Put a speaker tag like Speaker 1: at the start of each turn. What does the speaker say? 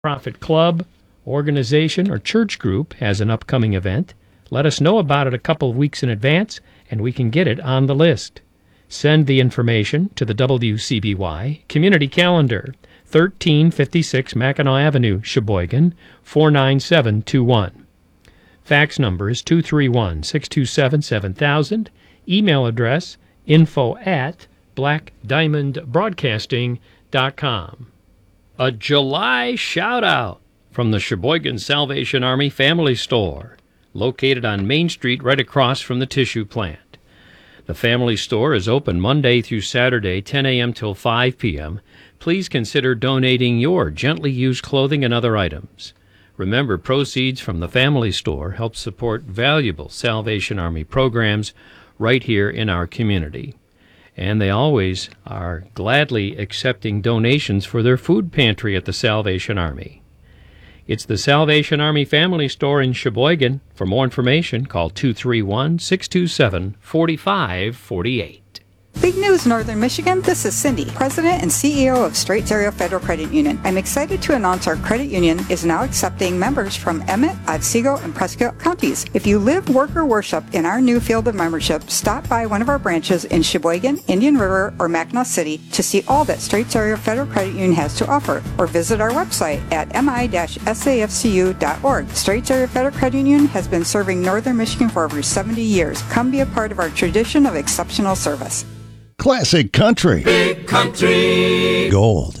Speaker 1: Profit club, organization, or church group has an upcoming event, let us know about it a couple of weeks in advance, and we can get it on the list. Send the information to the WCBY Community Calendar, 1356 Mackinac Avenue, Sheboygan, 49721. Fax number is 231-627-7000. Email address info@blackdiamondbroadcasting.com. A July shout-out from the Sheboygan Salvation Army Family Store, located on Main Street right across from the tissue plant. The family store is open Monday through Saturday, 10 a.m. till 5 p.m. Please consider donating your gently used clothing and other items. Remember, proceeds from the family store help support valuable Salvation Army programs right here in our community. And they always are gladly accepting donations for their food pantry at the Salvation Army. It's the Salvation Army Family Store in Sheboygan. For more information, call 231-627-4548.
Speaker 2: Big news, Northern Michigan. This is Cindy, President and CEO of Straits Area Federal Credit Union. I'm excited to announce our credit union is now accepting members from Emmett, Otsego, and Prescott counties. If you live, work, or worship in our new field of membership, stop by one of our branches in Sheboygan, Indian River, or Mackinac City to see all that Straits Area Federal Credit Union has to offer, or visit our website at mi-safcu.org. Straits Area Federal Credit Union has been serving Northern Michigan for over 70 years. Come be a part of our tradition of exceptional service.
Speaker 3: Classic country.
Speaker 4: Big country.
Speaker 3: Gold.